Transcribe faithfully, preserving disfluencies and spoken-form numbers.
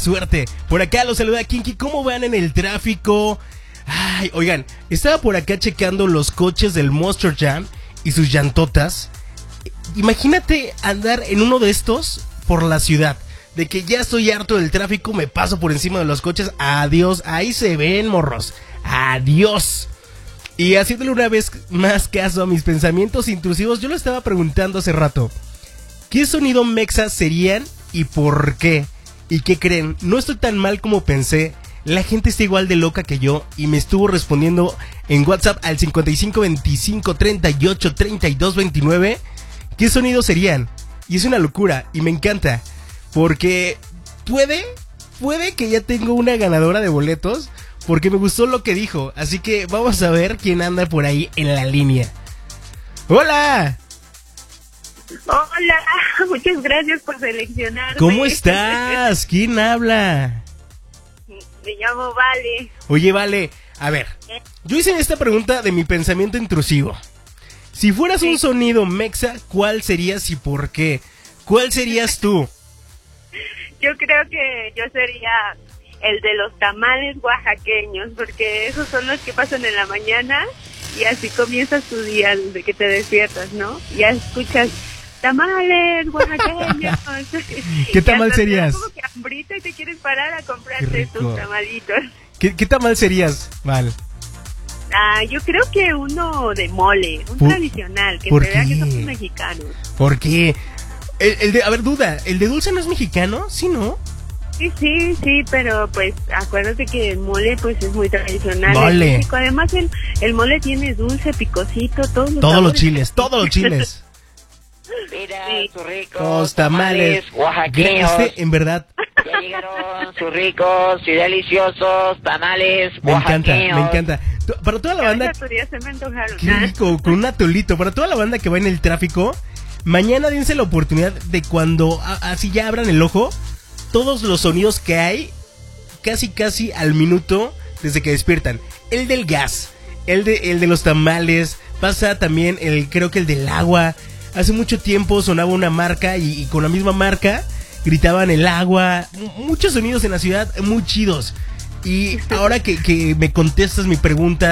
Suerte. Por acá los saluda Kinky. ¿Cómo van en el tráfico? Ay, oigan, estaba por acá checando los coches del Monster Jam y sus llantotas. Imagínate andar en uno de estos por la ciudad. De que ya estoy harto del tráfico, me paso por encima de los coches. Adiós, ahí se ven, morros. Adiós. Y haciéndole una vez más caso a mis pensamientos intrusivos, yo lo estaba preguntando hace rato. ¿Qué sonido mexa serían y por qué? ¿Y qué creen? No estoy tan mal como pensé. La gente está igual de loca que yo y me estuvo respondiendo en WhatsApp al cincuenta y cinco veinticinco treinta y ocho treinta y dos veintinueve. ¿Qué sonidos serían? Y es una locura y me encanta. Porque puede, puede que ya tengo una ganadora de boletos. Porque me gustó lo que dijo. Así que vamos a ver quién anda por ahí en la línea. ¡Hola! Hola, muchas gracias por seleccionarme. ¿Cómo estás? ¿Quién habla? Me llamo Vale. Oye, Vale, a ver, yo hice esta pregunta de mi pensamiento intrusivo. Si fueras un sonido mexa, ¿cuál serías y por qué? ¿Cuál serías tú? Yo creo que yo sería el de los tamales oaxaqueños, porque esos son los que pasan en la mañana y así comienzas tu día desde que te despiertas, ¿no? Ya escuchas tamales oaxaqueños. ¿Qué tamal serías? Como que hambrita y te quieres parar a comprarte tus tamalitos. ¿Qué, qué tamal serías, Val? Ah, yo creo que uno de mole, un ¿Por, tradicional, que ¿por se vea qué? que somos mexicanos. ¿Por qué? El, el de, a ver, duda, ¿el de dulce no es mexicano? ¿Sí, no? Sí, sí, sí, pero pues acuérdate que el mole pues es muy tradicional mole. en México. Además el, el mole tiene dulce, picosito, todos los, todos los chiles, todos los chiles. Mira, sí. sus ricos Los tamales, tamales oaxaqueños. Este, en verdad, Ya llegaron sus ricos y deliciosos tamales me encanta, oaxaqueños. me encanta. Para toda la banda, Ya se me antojaron. qué rico, con un atolito. Para toda la banda que va en el tráfico, mañana dense la oportunidad de cuando a, así ya abran el ojo, todos los sonidos que hay, casi casi al minuto desde que despiertan. El del gas, el de, el de los tamales, pasa también el, creo que el del agua. Hace mucho tiempo sonaba una marca y, y con la misma marca gritaban el agua. Muchos sonidos en la ciudad muy chidos. Y ahora que, que me contestas mi pregunta